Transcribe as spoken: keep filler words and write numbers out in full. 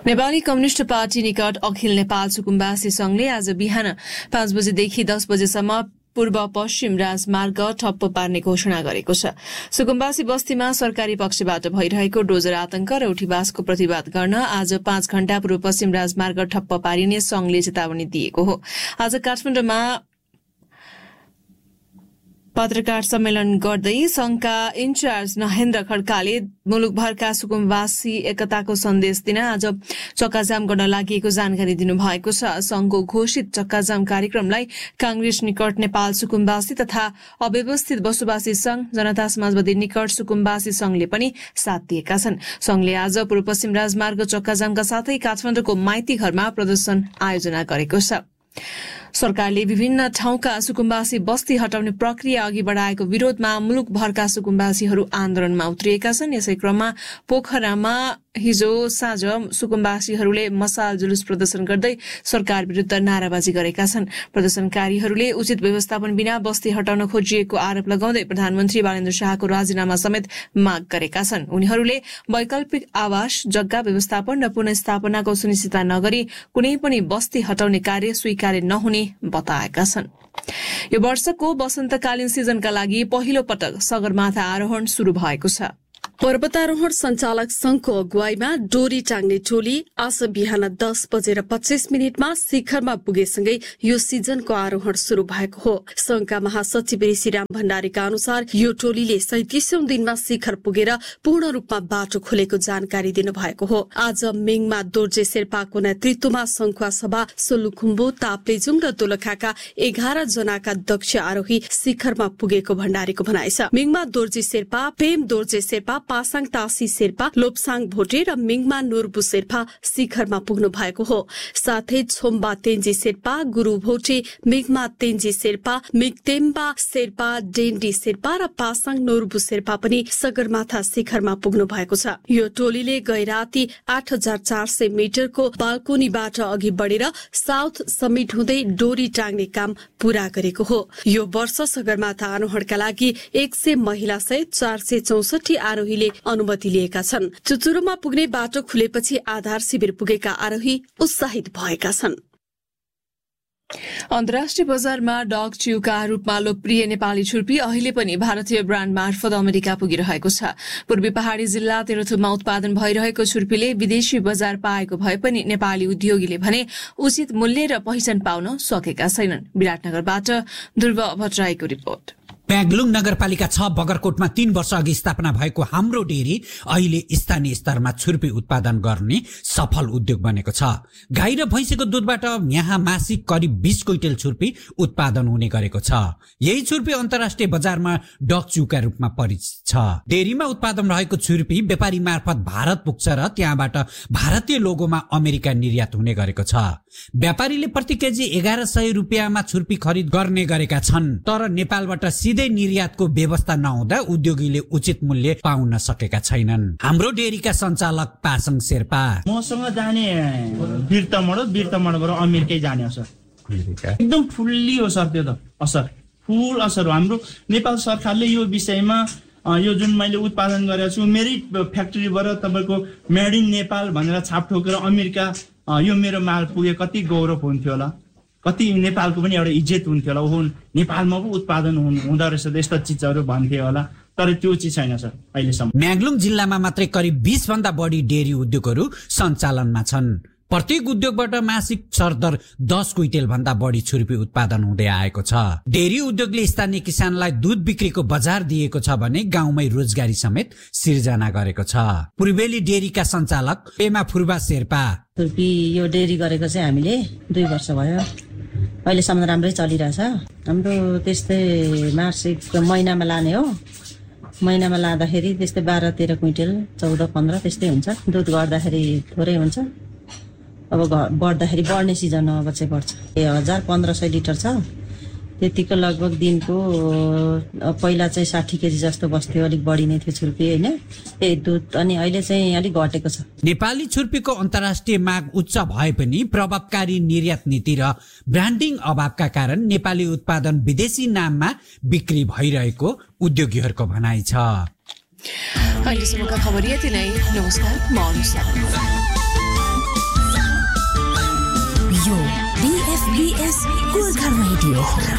Nepali communist party निकट अखिल नेपाल सुकुम्बासी संघले आज बिहान पाँच बजेदेखि दस बजेसम्म पूर्व पश्चिम राजमार्ग ठप्प पार्ने घोषणा गरेको छ। सुकुम्बासी बस्तीमा सरकारी पक्षबाट भइरहेको डोजर आतंक र उठीवासको प्रतिवाद गर्न आज पाँच घण्टा पूर्व पश्चिम राजमार्ग ठप्प पारिने संघले चेतावनी दिएको हो। आज काठमाडौँमा पत्रकार सम्मेलन गर्दै संघका इन्चार्ज नहेन्द्र खड्काले मुलुकभरका सुकुम्बासी एकताको सन्देश दिन आज चक्काजाम गर्न लागि जानकारी दिनुभएको छ। संघको घोषित चक्काजाम कार्यक्रमलाई कांग्रेस निकट नेपाल सुकुम्बासी तथा अव्यवस्थित बसोबासी संघ, जनता समाजवादी निकट सुकुम्बासी संघले पनि साथ दिएका छन्। संघले आज पूर्व पश्चिम राजमार्ग चक्काजामका साथै काठमाडौँको माइती घरमा प्रदर्शन आयोजना गरेको छ। सरकारले विभिन्न ठाउँका सुकुम्बासी बस्ती हटाउने प्रक्रिया अघि बढ़ाएको विरोधमा मुलुकभरका सुकुम्बासीहरू आन्दोलनमा उत्रिएका छन्। यसै क्रममा पोखरामा हिजो साँझ सुकुम्बासीहरूले मसाल जुलुस प्रदर्शन गर्दै सरकार विरूद्ध नाराबाजी गरेका छन्। प्रदर्शनकारीहरूले उचित व्यवस्थापन बिना बस्ती हटाउन खोजिएको आरोप लगाउँदै प्रधानमन्त्री बालेन्द्र शाहको राजीनामा समेत माग गरेका छन्। उनीहरूले वैकल्पिक आवास, जग्गा व्यवस्थापन र पुनर्स्थापनाको सुनिश्चितता नगरी कुनै पनि बस्ती हटाउने कार्य स्वीकार्य नहुने बताएका छन्। यो वर्षको वसन्तकालीन सिजनका लागि पहिलो पटक सगरमाथा आरोहण शुरू भएको छ। पर्वतारोहण संचालक संघको अगुवाईमा डोरी टाङ्ने टोली आज बिहान दस बजेर पच्चीस मिनटमा शिखरमा पुगेसँगै यो सिजनको आरोहण शुरू भएको हो। संघका महासचिव ऋषिराम भण्डारीका अनुसार यो टोलीले सैतिसौं दिनमा शिखर पुगेर पूर्ण रूपमा बाटो खोलेको जानकारी दिनुभएको हो। आज मेङमा दोर्जे शेर्पाको नेतृत्वमा संखुवा सभा सोलुखुम्बु, ताप्लेजुङ र दोलखाका एघार जनाका दक्ष आरोही शिखरमा पुगेको भण्डारीको भनाइ छ। मेङमा दोर्जे शेर्पा, पेम दोर्जे शेर्पा, पासाङ तासी शेर्पा, लोप्साङ भोटे र मिङमा नूरबु शेर्पा शिखरमा पुग्नु भएको हो। साथै छोम्बा तेन्जी शेर्पा, गुरु भोटे, मिगमा तेन्जी शेर्पा, मिगतेम्बा शेर्पा, डेन्डी शेर्पा र पासाङ नूरबु शेर्पा पनि सगरमाथा शिखरमा पुग्नु भएको छ। यो टोलीले गए राति आठ हजार चार सय मिटरको बाल्कोनीबाट अघि बढेर साउथ समिट हुँदै डोरी टाङ्ने काम पूरा गरेको हो। यो वर्ष सगरमाथा आरोहणका लागि एक सय महिला सहित चार सय चौसठी आरोही अनुमति लिएका छन्। चुचुरोमा पुग्ने बाटो खुलेपछि आधार शिविर पुगेका आरोही उत्साहित भएका छन्। अन्तर्राष्ट्रिय बजारमा डग च्युका रूपमा लोकप्रिय नेपाली छुर्पी अहिले पनि भारतीय ब्रान्ड मार्फत अमेरिका पुगिरहेको छ। पूर्वी पहाड़ी जिल्ला तेह्रथुममा उत्पादन भइरहेको छुर्पीले विदेशी बजार पाएको भए पनि नेपाली उद्योगीले भने उचित मूल्य र पहिचान पाउन सकेका छैनन्। विराटनगरबाट ध्रुव भट्टराईको रिपोर्ट। प्याग्लुङ नगरपालिका छ बगरकोटमा तीन वर्ष अघि स्थापना भएको हाम्रो डेरी अहिले स्थानीय स्तरमा छुर्पी उत्पादन गर्ने सफल उद्योग बनेको छ। गाई र भैँसीको दुधबाट यहाँ मासिक करिब बीस क्विन्टल छुर्पी उत्पादन हुने गरेको छ। यही छुर्पी अन्तर्राष्ट्रिय बजारमा डकच्युका रूपमा परिचित छ। डेरीमा उत्पादन रहेको छुर्पी व्यापारी मार्फत भारत पुग्छ र त्यहाँबाट भारतीय लोगोमा अमेरिका निर्यात हुने गरेको छ। व्यापारीले प्रति केजी एघार सय रुपियाँमा छुर्पी खरिद गर्ने गरेका छन्। तर नेपालबाट सिधै निर्यातको व्यवस्था नहुँदा उद्योगीले उचित मूल्य पाउन सकेका छैनन्। हाम्रो डेरीका सञ्चालक पासाङ शेर्पा, मसँग जाने बिर्तमड बिर्तमडबाट अमेरिकै जाने असर एकदम फुल्ली हो सर। त्यो त असर फुल असर हो। हाम्रो नेपाल सरकारले यो विषयमा यो जुन मैले उत्पादन गरेको छु मेरै फ्याक्ट्रीबाट तपाईँको मेड इन नेपाल भनेर छाप ठोकेर अमेरिका यो मेरो माल पुगे कति गौरव हुन्थ्यो होला, कति नेपालको पनि एउटा इज्जत हुन्थ्यो होला। ओहो नेपालमा पो उत्पादन हुँदो रहेछ यस्ता चिजहरू भन्थे होला। तर त्यो चिज छैन सर अहिलेसम्म। म्याग्लुङ जिल्लामा मात्रै करिब बीस भन्दा बढी डेरी उद्योगहरू सञ्चालनमा छन्। प्रत्येक उद्योगबाट मासिक सरदर दस क्विन्टल भन्दा बढी छुर्पी उत्पादन हुँदै आएको छ। डेरी उद्योगले स्थानीय किसानलाई दूध बिक्रीको बजार दिएको छ भने गाउँमै रोजगारी समेत सिर्जना गरेको छ। पूर्वेली डेरीका सञ्चालक पेमा फुर्बा शेर्पा, छुर्पी यो डेरी गरेको चाहिँ हामीले दुई वर्ष भयो। अहिलेसम्म राम्रै चलिरहेछ। हाम्रो त्यस्तै मासिक महिनामा लाने हो। महिनामा लाँदाखेरि त्यस्तै बाह्र तेह्र क्विन्टल चौध पन्ध्र त्यस्तै हुन्छ। दुध गर्दाखेरि थोरै हुन्छ। अब बढ्दाखेरि बढ्ने सिजनमा अब चाहिँ बढ्छ। ए हजार पन्ध्र सय लिटर छ। त्यतिको लगभग दिनको पहिला चाहिँ साठी केजी जस्तो बस्थ्यो। अलिक बढी नै थियो छुर्पी होइन ए दुध। अनि अहिले चाहिँ अलिक घटेको छ। नेपाली छुर्पीको अन्तर्राष्ट्रिय माग उच्च भए पनि प्रभावकारी निर्यात नीति र ब्रान्डिङ अभावका कारण नेपाली उत्पादन विदेशी नाममा बिक्री भइरहेको उद्योगीहरूको भनाइ छ। अहिलेसम्मका खबर यति नै। नमस्कार, म अनुसा। SBS Gorkha radio.